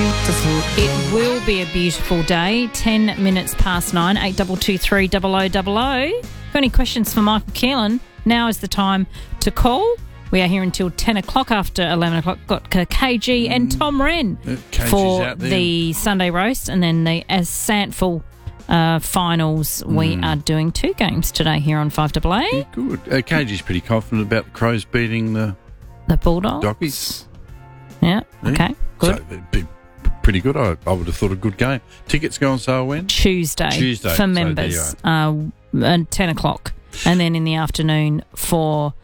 beautiful. It will be a beautiful day. 10 minutes past 9, 8223 0000. Got any questions for Michael Keelan? Now is the time to call. We are here until 10 o'clock. After 11 o'clock, got KG and Tom Wren for the Sunday roast. And then the Sandful finals. We are doing 2 games today here on 5AA. Yeah, good. KG's pretty confident about the Crows beating the Bulldogs. Doggies. Yeah, okay, good. So it'd be pretty good. I would have thought a good game. Tickets go on sale when? Tuesday for members, at 10 o'clock. And then in the afternoon for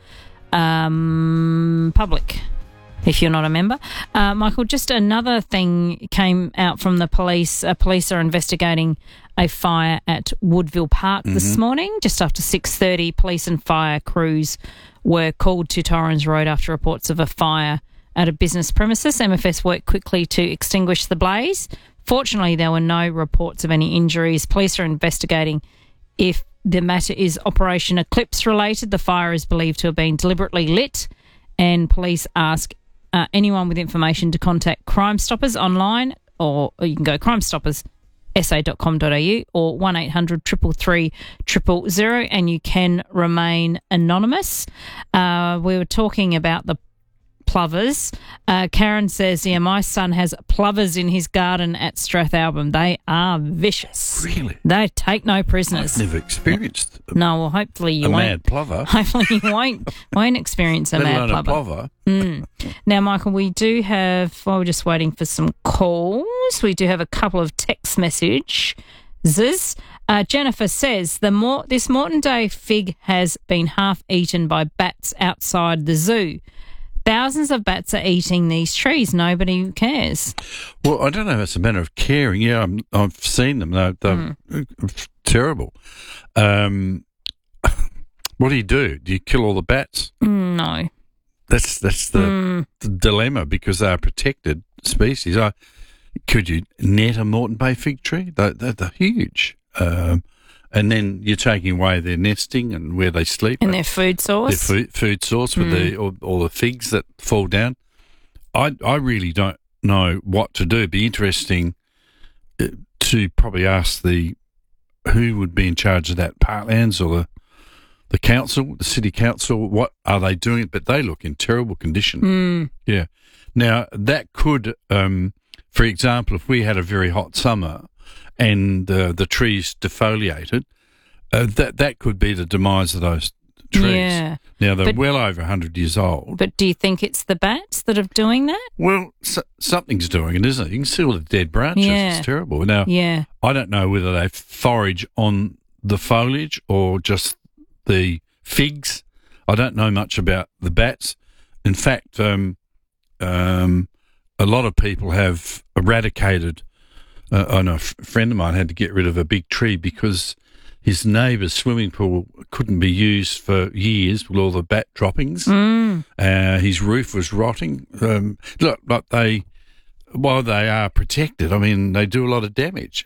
public, if you're not a member. Michael, just another thing came out from the police. Police are investigating a fire at Woodville Park this morning. Just after 6:30, police and fire crews were called to Torrens Road after reports of a fire at a business premises. MFS worked quickly to extinguish the blaze. Fortunately, there were no reports of any injuries. Police are investigating if the matter is Operation Eclipse related. The fire is believed to have been deliberately lit, and police ask anyone with information to contact Crime Stoppers online, or you can go crimestoppers.sa.com.au or 1800 333 000, and you can remain anonymous. We were talking about the plovers. Karen says, yeah, my son has plovers in his garden at Strathalbyn. They are vicious. Really? They take no prisoners. I've never experienced No, well, hopefully you won't. Mad plover. Hopefully you won't experience a mad plover. Now, Michael, we do have, we're just waiting for some calls. We do have a couple of text messages. Jennifer says, this Moreton Day fig has been half eaten by bats outside the zoo. Thousands of bats are eating these trees. Nobody cares. Well, I don't know if it's a matter of caring. Yeah, I've seen them. They're terrible. What do you do? Do you kill all the bats? No. That's the dilemma, because they are protected species. Could you net a Moreton Bay fig tree? They're huge. And then you're taking away their nesting and where they sleep. And their food source. Their food source with all the figs that fall down. I really don't know what to do. It'd be interesting to probably ask who would be in charge of that, Parklands or the council, the city council. What are they doing? But they look in terrible condition. Yeah. Now, that could, for example, if we had a very hot summer and the trees defoliated, that could be the demise of those trees. Yeah. Now, they're well over 100 years old. But do you think it's the bats that are doing that? Well, something's doing it, isn't it? You can see all the dead branches. Yeah. It's terrible. Now, I don't know whether they forage on the foliage or just the figs. I don't know much about the bats. In fact, a lot of people have eradicated. I know a friend of mine had to get rid of a big tree because his neighbour's swimming pool couldn't be used for years with all the bat droppings. His roof was rotting. While they are protected, I mean, they do a lot of damage.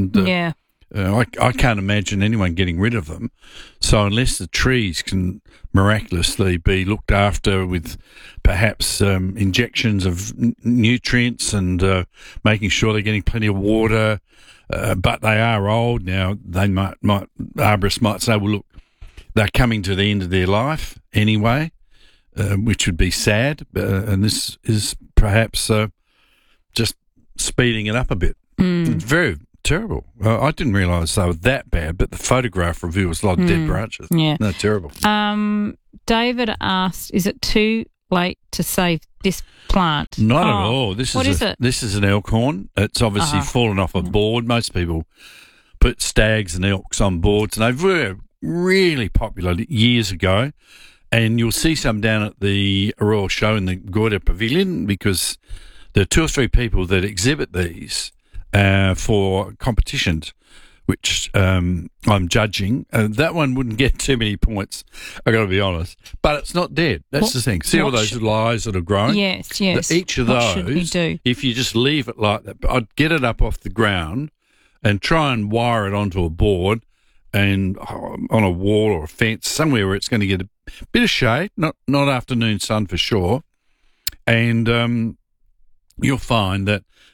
I can't imagine anyone getting rid of them. So unless the trees can miraculously be looked after with perhaps injections of nutrients and making sure they're getting plenty of water, but they are old now, they might arborists might say, well, look, they're coming to the end of their life anyway, which would be sad, and this is perhaps just speeding it up a bit. It's very terrible. I didn't realise they were that bad, but the photograph reveals a lot of dead branches. Yeah. No, terrible. David asked, is it too late to save this plant? Not at all. What is it? This is an elkhorn. It's obviously fallen off a board. Most people put stags and elks on boards, and they were really popular years ago. And you'll see some down at the Royal Show in the Goyder Pavilion, because there are 2 or 3 people that exhibit these for competitions, which I'm judging. That one wouldn't get too many points, I've got to be honest. But it's not dead. That's the thing. See all those little eyes that are growing? Yes. Each of those, if you just leave it like that, I'd get it up off the ground and try and wire it onto a board and on a wall or a fence, somewhere where it's going to get a bit of shade, not afternoon sun for sure. And you'll find that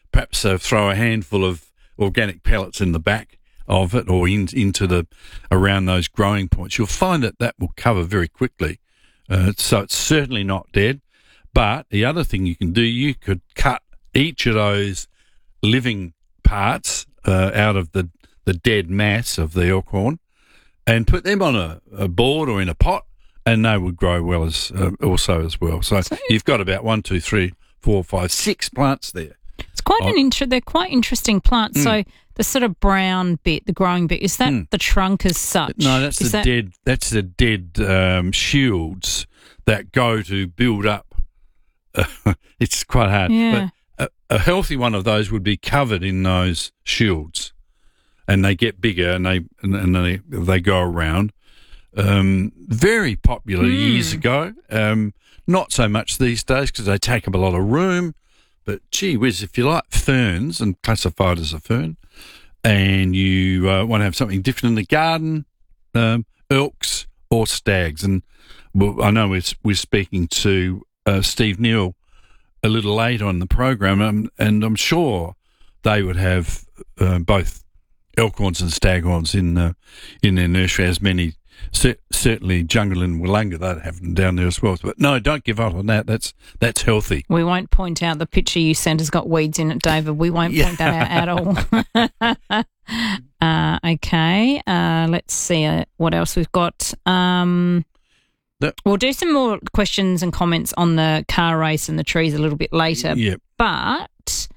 perhaps throw a handful of organic pellets in the back of it or into around those growing points, you'll find that will cover very quickly. So it's certainly not dead. But the other thing you can do, you could cut each of those living parts out of the dead mass of the elkhorn and put them on a board or in a pot, and they would grow well as well. So you've got about 1, 2, 3, 4, 5, 6 plants there. It's quite they're quite interesting plants. So the sort of brown bit, the growing bit, is that the trunk as such? No, that's the dead shields that go to build up. It's quite hard. Yeah. But a healthy one of those would be covered in those shields, and they get bigger and they go around. Very popular years ago. Not so much these days because they take up a lot of room. But gee whiz, if you like ferns and classified as a fern, and you want to have something different in the garden, elks or stags. And I know we're speaking to Steve Neal a little later on in the program, and I'm sure they would have both elkhorns and staghorns in their nursery, as many. Certainly, Jungle and Willunga, they'd have them down there as well. But no, don't give up on that. That's healthy. We won't point out the picture you sent has got weeds in it, David. We won't point that out at all. Okay. Let's see what else we've got. We'll do some more questions and comments on the car race and the trees a little bit later. Yep. But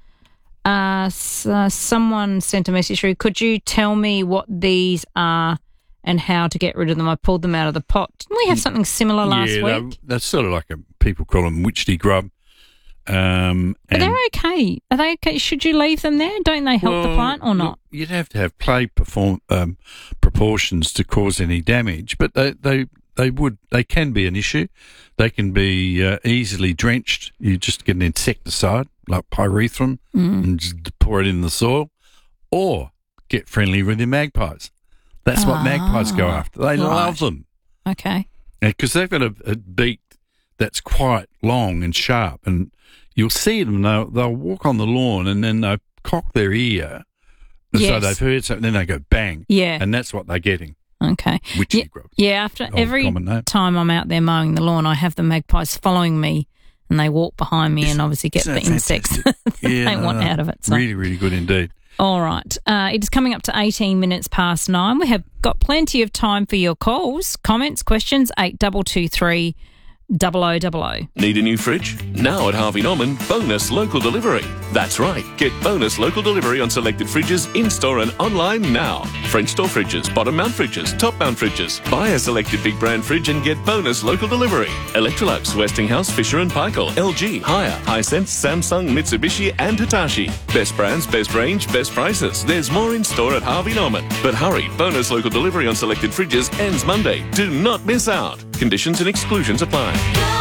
someone sent a message through. Could you tell me what these are and how to get rid of them? I pulled them out of the pot. Didn't we have something similar last week? That's sort of like people call them witchetty grub. But they're okay. Are they okay? Should you leave them there? Don't they help the plant or not? Look, you'd have to have clay proportions to cause any damage, but they can be an issue. They can be easily drenched. You just get an insecticide like pyrethrum and just pour it in the soil, or get friendly with your magpies. That's what magpies go after. They love them. Okay. Because they've got a beak that's quite long and sharp, and you'll see them. They'll walk on the lawn and then they'll cock their ear, so they've heard something. Then they go bang. Yeah. And that's what they're getting. Okay. Witchetty grubs. Yeah. After every time I'm out there mowing the lawn, I have the magpies following me, and they walk behind me and obviously get the insects they want out of it. So. Really, really good indeed. All right. It is coming up to 18 minutes past 9. We have got plenty of time for your calls, comments, questions, 8223 0000. Need a new fridge? Now at Harvey Norman, bonus local delivery. That's right. Get bonus local delivery on selected fridges in-store and online now. French door fridges, bottom mount fridges, top mount fridges. Buy a selected big brand fridge and get bonus local delivery. Electrolux, Westinghouse, Fisher & Paykel, LG, Haier, Hisense, Samsung, Mitsubishi and Hitachi. Best brands, best range, best prices. There's more in-store at Harvey Norman. But hurry, bonus local delivery on selected fridges ends Monday. Do not miss out. Conditions and exclusions apply.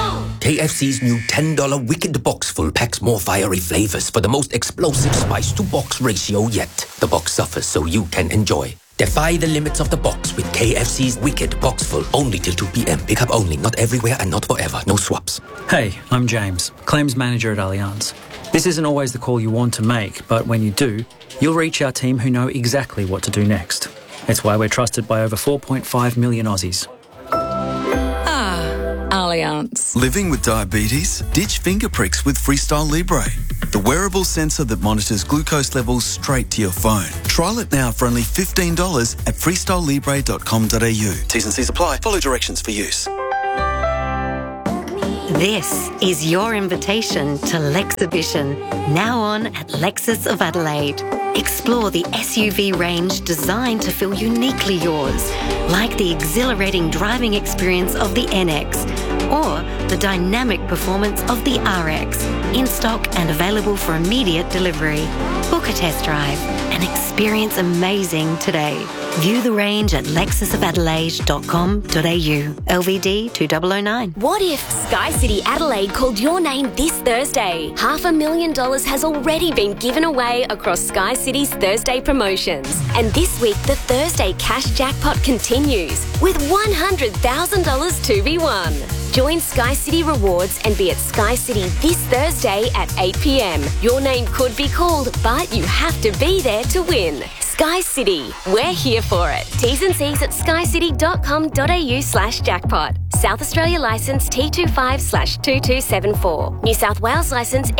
KFC's new $10 Wicked Box Full packs more fiery flavors for the most explosive spice-to-box ratio yet. The box suffers so you can enjoy. Defy the limits of the box with KFC's Wicked Box Full, only till 2 p.m. Pick up only, not everywhere and not forever. No swaps. Hey, I'm James, Claims Manager at Allianz. This isn't always the call you want to make, but when you do, you'll reach our team who know exactly what to do next. It's why we're trusted by over 4.5 million Aussies. Allianz. Living with diabetes? Ditch finger pricks with Freestyle Libre, the wearable sensor that monitors glucose levels straight to your phone. Trial it now for only $15 at freestylelibre.com.au. T's and C's apply. Follow directions for use. This is your invitation to Lexhibition, now on at Lexus of Adelaide. Explore the SUV range designed to feel uniquely yours, like the exhilarating driving experience of the NX or the dynamic performance of the RX, in stock and available for immediate delivery. Book a test drive and experience amazing today. View the range at lexusofadelaide.com.au. LVD 2009. What if Sky City Adelaide called your name this Thursday? $500,000 has already been given away across Sky City's Thursday promotions. And this week, the Thursday cash jackpot continues with $100,000 to be won. Join Sky City Rewards and be at Sky City this Thursday at 8 p.m. Your name could be called, but you have to be there to win. Sky City, we're here for it. T's and C's at skycity.com.au/jackpot. South Australia licence T25/2274. New South Wales licence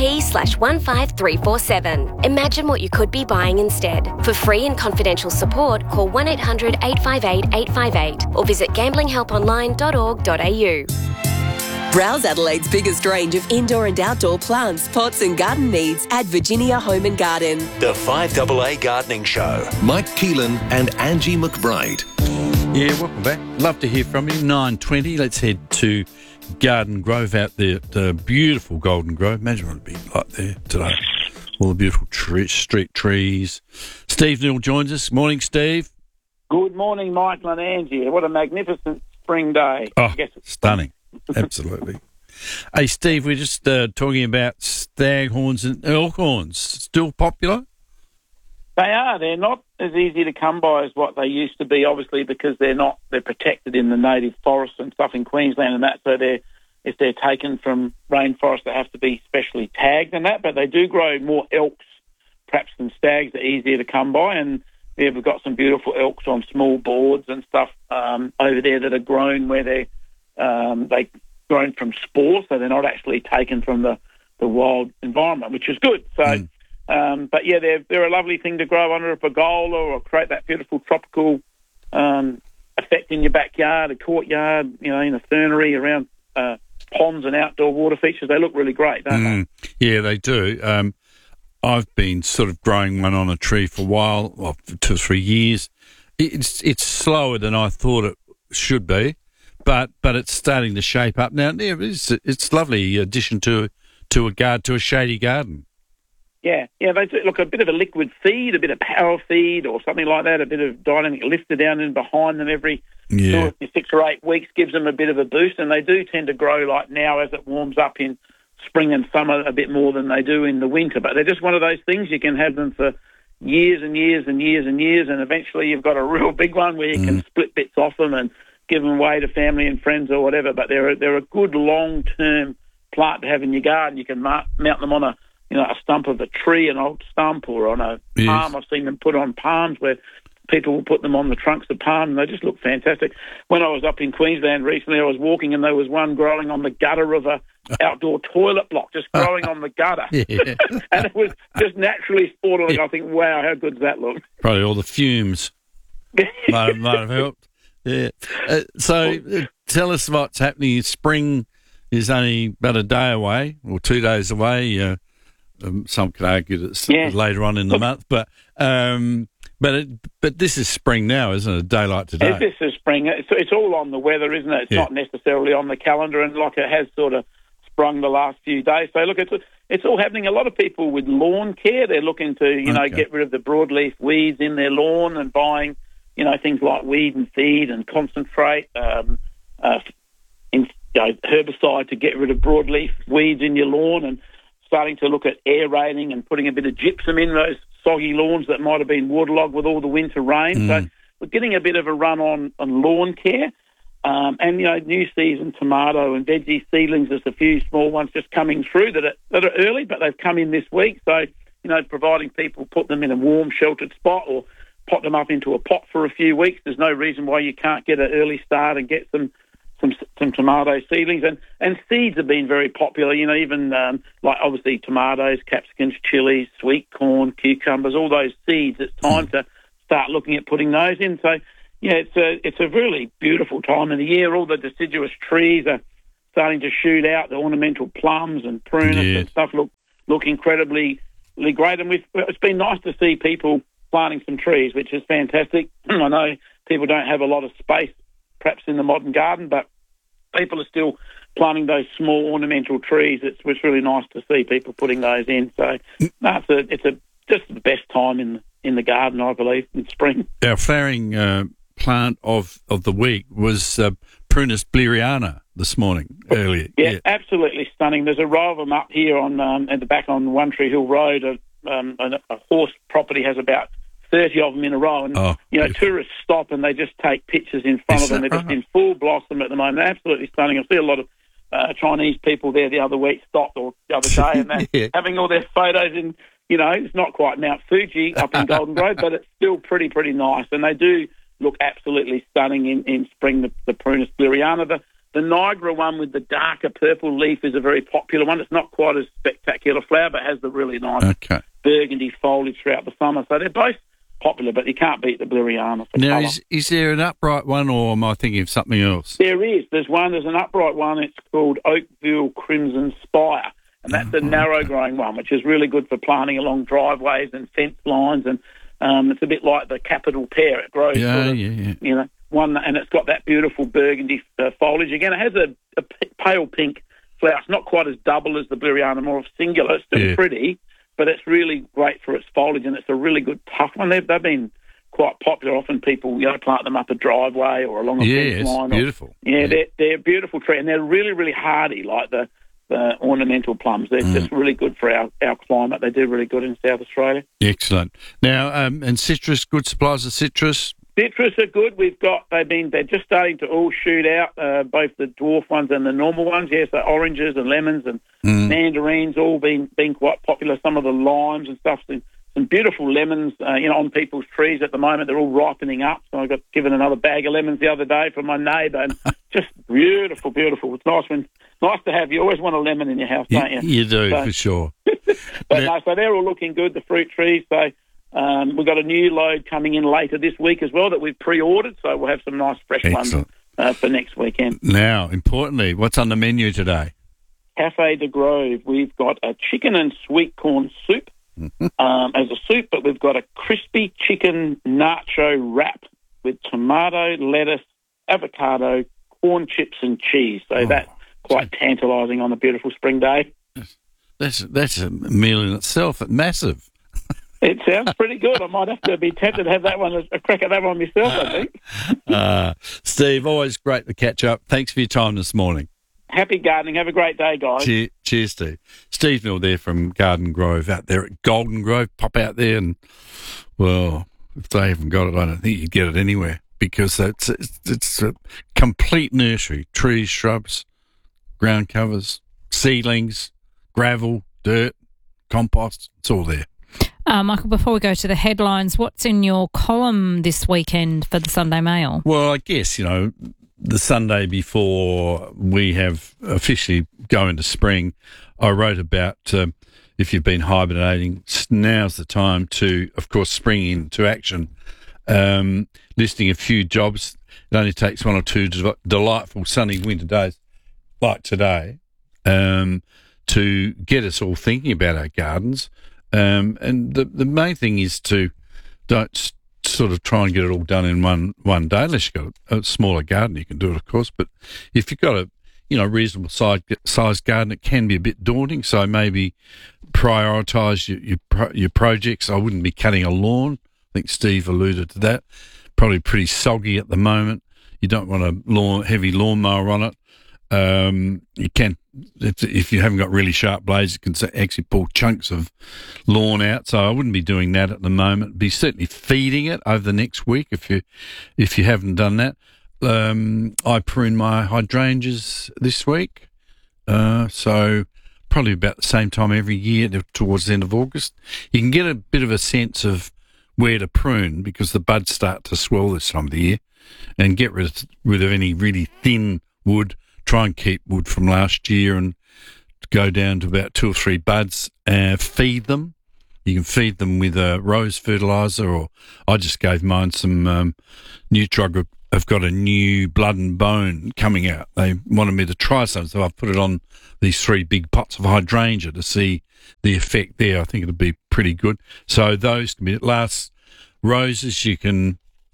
NTP/15347. Imagine what you could be buying instead. For free and confidential support, call 1800 858 858 or visit gamblinghelponline.org.au. Browse Adelaide's biggest range of indoor and outdoor plants, pots and garden needs at Virginia Home and Garden. The 5AA Gardening Show. Mike Keelan and Angie McBride. Yeah, welcome back. Love to hear from you. 9:20. Let's head to Garden Grove out there at the beautiful Golden Grove. Imagine what it'd be like there today. All the beautiful street trees. Steve Neal joins us. Morning, Steve. Good morning, Michael and Angie. What a magnificent spring day. Oh, stunning. Absolutely. Hey, Steve, we're just talking about staghorns and elkhorns. Still popular? They are. They're not as easy to come by as what they used to be, obviously, because they're protected in the native forests and stuff in Queensland and that. So if they're taken from rainforest, they have to be specially tagged and that. But they do grow more elks, perhaps, than stags. They're easier to come by. And yeah, we've got some beautiful elks on small boards and stuff over there that are grown where they're grown from spore, so they're not actually taken from the wild environment, which is good. So, but yeah, they're a lovely thing to grow under a pergola or create that beautiful tropical effect in your backyard, a courtyard, in a fernery around ponds and outdoor water features. They look really great, don't they? Yeah, they do. I've been sort of growing one on a tree for a while, for 2 or 3 years. It's slower than I thought it should be. But it's starting to shape up now. Yeah, it's lovely addition to a shady garden. Yeah, they do. Look, a bit of a liquid feed, a bit of power feed, or something like that. A bit of dynamic lifter down in behind them every 6 or 8 weeks gives them a bit of a boost, and they do tend to grow like now as it warms up in spring and summer a bit more than they do in the winter. But they're just one of those things you can have them for years and years and years and years, and eventually you've got a real big one where you can split bits off them and give them away to family and friends or whatever, but they're a good long-term plant to have in your garden. You can mount them on a stump of a tree, an old stump, or on a palm. I've seen them put on palms where people will put them on the trunks of palms, and they just look fantastic. When I was up in Queensland recently, I was walking and there was one growing on the gutter of a outdoor toilet block, just growing on the gutter. And it was just naturally spawning. I think, wow, how good does that look? Probably all the fumes might have helped. Yeah. Tell us what's happening. Spring is only about a day away or 2 days away. Some could argue that it's later on in the month, but this is spring now, isn't it? A day like today. This is spring. It's all on the weather, isn't it? It's not necessarily on the calendar, and like it has sort of sprung the last few days. So look, it's all happening. A lot of people with lawn care, they're looking to get rid of the broadleaf weeds in their lawn and buying things like weed and feed and concentrate, herbicide to get rid of broadleaf weeds in your lawn, and starting to look at aerating and putting a bit of gypsum in those soggy lawns that might have been waterlogged with all the winter rain. So we're getting a bit of a run on lawn care. And new season tomato and veggie seedlings. There's a few small ones just coming through that are early, but they've come in this week. So providing people put them in a warm, sheltered spot or pot them up into a pot for a few weeks. There's no reason why you can't get an early start and get some tomato seedlings. And seeds have been very popular, even like obviously tomatoes, capsicums, chilies, sweet corn, cucumbers, all those seeds. It's time to start looking at putting those in. So, it's a really beautiful time of the year. All the deciduous trees are starting to shoot out. The ornamental plums and prunus and stuff look incredibly great. And it's been nice to see people planting some trees, which is fantastic. I know people don't have a lot of space, perhaps in the modern garden, but people are still planting those small ornamental trees. It's really nice to see people putting those in. So it's just the best time in the garden, I believe, in spring. Our flowering plant of the week was Prunus bleriana this morning, earlier. Yeah, absolutely stunning. There's a row of them up here at the back on One Tree Hill Road. A horse property has about 30 of them in a row. And, tourists stop and they just take pictures in front of them. They're just in full blossom at the moment. They're absolutely stunning. I see a lot of Chinese people there the other week stopped, or the other day, and they're having all their photos in, it's not quite Mount Fuji up in Golden Grove, but it's still pretty nice. And they do look absolutely stunning in spring, the Prunus gloriana. The Niagara one with the darker purple leaf is a very popular one. It's not quite as spectacular flower, but has the really nice burgundy foliage throughout the summer. So they're both popular, but you can't beat the gloriana for Now, colour. is there an upright one, or am I thinking of something else? There is. There's an upright one. It's called Oakville Crimson Spire, and that's a narrow-growing one, which is really good for planting along driveways and fence lines, and it's a bit like the capital pear. It grows one, and it's got that beautiful burgundy foliage. Again, it has a pale pink flower. It's not quite as double as the gloriana, more of singular. It's still pretty, but it's really great for its foliage, and it's a really good tough one. They've been quite popular. Often people, plant them up a driveway or along a fence line. Beautiful. They're a beautiful tree, and they're really, really hardy, like the ornamental plums. They're just really good for our climate. They do really good in South Australia. Excellent. Now, and citrus, good supplies of citrus? Citrus are good. They're just starting to all shoot out, both the dwarf ones and the normal ones. So oranges and lemons and mandarins all been quite popular. Some of the limes and stuff. Some beautiful lemons, on people's trees at the moment. They're all ripening up. So I got given another bag of lemons the other day from my neighbour, and just beautiful. It's nice to have. You always want a lemon in your house, don't you? You do, for sure. So they're all looking good, the fruit trees. So we've got a new load coming in later this week as well that we've pre-ordered, so we'll have some nice fresh ones for next weekend. Now, importantly, what's on the menu today? Cafe de Grove. We've got a chicken and sweet corn soup as a soup, but we've got a crispy chicken nacho wrap with tomato, lettuce, avocado, corn chips and cheese. So that's quite tantalising on a beautiful spring day. That's a meal in itself. It's massive. It sounds pretty good. I might have to be tempted to have that one, a crack at that one myself, I think. Steve, always great to catch up. Thanks for your time this morning. Happy gardening. Have a great day, guys. Cheers, Steve. Steve Mill there from Garden Grove out there at Golden Grove. Pop out there and, well, if they haven't got it, I don't think you'd get it anywhere, because it's a complete nursery. Trees, shrubs, ground covers, seedlings, gravel, dirt, compost. It's all there. Michael, before we go to the headlines, what's in your column this weekend for the Sunday Mail? Well, I guess, the Sunday before we have officially go into spring, I wrote about if you've been hibernating, now's the time to, of course, spring into action, listing a few jobs. It only takes one or two delightful sunny winter days like today to get us all thinking about our gardens. And the main thing is to don't sort of try and get it all done in one day, unless you've got a smaller garden. You can do it, of course, but if you've got a reasonable sized garden, it can be a bit daunting. So maybe prioritise your projects. I wouldn't be cutting a lawn. I think Steve alluded to that. Probably pretty soggy at the moment. You don't want a heavy lawnmower on it. You can, if you haven't got really sharp blades, you can actually pull chunks of lawn out. So I wouldn't be doing that at the moment. Be certainly feeding it over the next week if you haven't done that. I prune my hydrangeas this week, so probably about the same time every year towards the end of August. You can get a bit of a sense of where to prune because the buds start to swell this time of the year, and get rid of any really thin wood. Try and keep wood from last year and go down to about 2 or 3 buds and feed them. You can feed them with rose fertiliser, or I just gave mine some Nutrog. I've got a new blood and bone coming out. They wanted me to try some, so I've put it on these 3 big pots of hydrangea to see the effect there. I think it'll be pretty good. So those can be it. Last roses, you can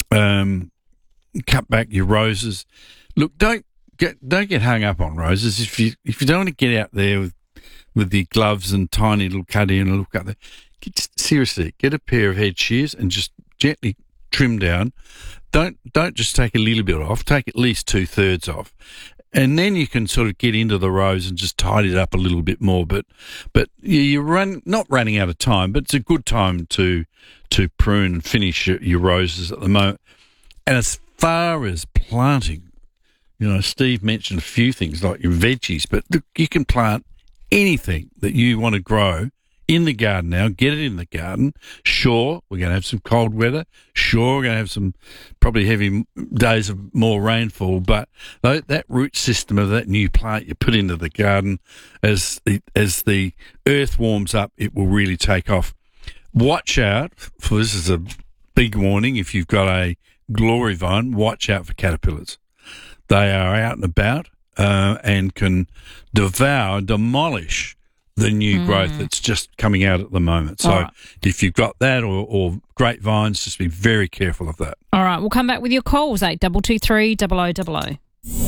cut back your roses. Look, don't get hung up on roses. If you don't want to get out there with the gloves and tiny little cutty and look up there, seriously, get a pair of head shears and just gently trim down. Don't just take a little bit off. Take at least 2/3 off, And then you can sort of get into the rows and just tidy it up a little bit more. But you're not running out of time, but it's a good time to prune and finish your roses at the moment. And as far as planting, Steve mentioned a few things like your veggies, but look, you can plant anything that you want to grow in the garden now. Get it in the garden. Sure, we're going to have some cold weather. Sure, we're going to have some probably heavy days of more rainfall, but that root system of that new plant you put into the garden, as the earth warms up, it will really take off. Watch out for, this is a big warning, if you've got a glory vine, watch out for caterpillars. They are out and about and can demolish the new growth that's just coming out at the moment. So if you've got that or grapevines, just be very careful of that. All right, we'll come back with your calls, 8223 0000.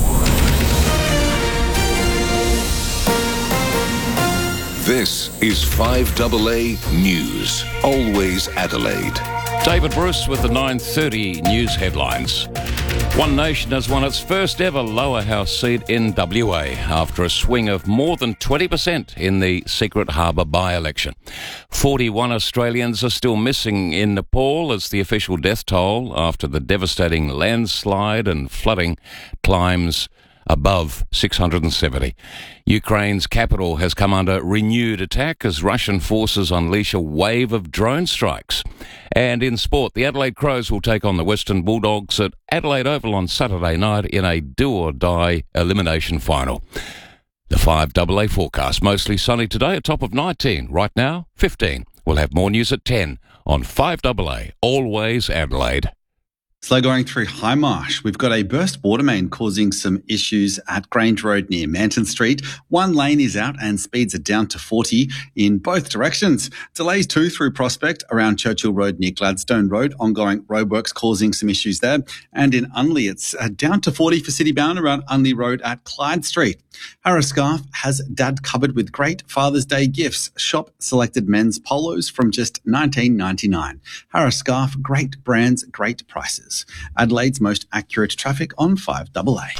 This is 5AA News, always Adelaide. David Bruce with the 9:30 news headlines. One Nation has won its first ever lower house seat in WA after a swing of more than 20% in the Secret Harbour by-election. 41 Australians are still missing in Nepal as the official death toll after the devastating landslide and flooding climbs above 670. Ukraine's capital has come under renewed attack as Russian forces unleash a wave of drone strikes. And in sport, the Adelaide Crows will take on the Western Bulldogs at Adelaide Oval on Saturday night in a do-or-die elimination final. The 5AA forecast, mostly sunny today, a top of 19. Right now, 15. We'll have more news at 10 on 5AA, always Adelaide. Slow going through High Marsh. We've got a burst water main causing some issues at Grange Road near Manton Street. One lane is out and speeds are down to 40 in both directions. Delays too through Prospect around Churchill Road near Gladstone Road. Ongoing roadworks causing some issues there. And in Unley, it's down to 40 for Citybound around Unley Road at Clyde Street. Harris Scarf has Dad covered with great Father's Day gifts. Shop selected men's polos from just $19.99. Harris Scarf, great brands, great prices. Adelaide's most accurate traffic on 5AA.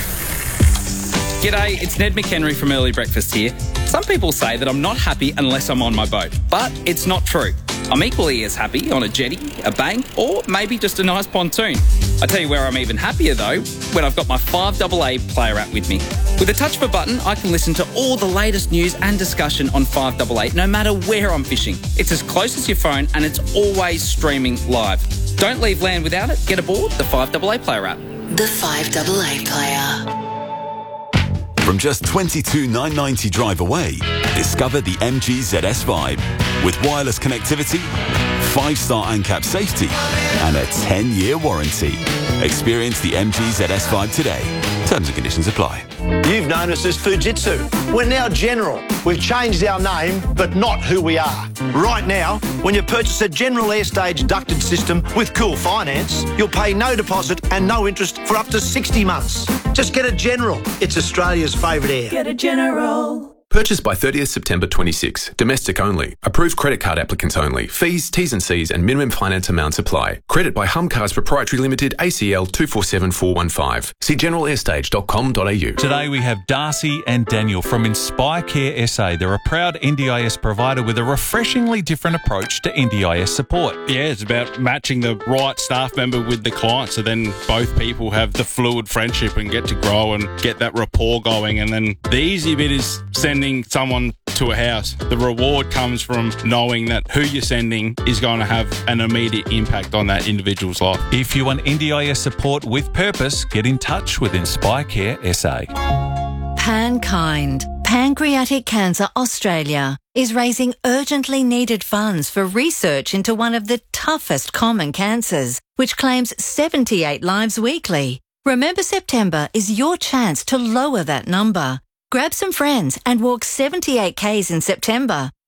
G'day, it's Ned McHenry from Early Breakfast here. Some people say that I'm not happy unless I'm on my boat, but it's not true. I'm equally as happy on a jetty, a bank, or maybe just a nice pontoon. I tell you where I'm even happier though, when I've got my 5AA player app with me. With a touch of a button, I can listen to all the latest news and discussion on 5AA, no matter where I'm fishing. It's as close as your phone and it's always streaming live. Don't leave land without it. Get aboard the 5AA player app. The 5AA player. From just $22,990 drive away, discover the MG ZS Vibe. With wireless connectivity, 5-star ANCAP safety, and a 10-year warranty. Experience the MG ZS Vibe today. Terms and conditions apply. You've known us as Fujitsu. We're now General. We've changed our name, but not who we are. Right now, when you purchase a General Airstage ducted system with Cool Finance, you'll pay no deposit and no interest for up to 60 months. Just get a General. It's Australia's favourite air. Get a General. Purchased by 30th September 26. Domestic only. Approved credit card applicants only. Fees, T's and C's and minimum finance amounts apply. Credit by Humcars Proprietary Limited, ACL 247415. See generalairstage.com.au. Today we have Darcy and Daniel from Inspire Care SA. They're a proud NDIS provider with a refreshingly different approach to NDIS support. Yeah, it's about matching the right staff member with the client, so then both people have the fluid friendship and get to grow and get that rapport going. And then the easy bit is sending someone to a house. The reward comes from knowing that who you're sending is going to have an immediate impact on that individual's life. If you want NDIS support with purpose, get in touch with Inspire Care SA. Pankind, Pancreatic Cancer Australia, is raising urgently needed funds for research into one of the toughest common cancers, which claims 78 lives weekly. Remember, September is your chance to lower that number. Grab some friends and walk 78 Ks in September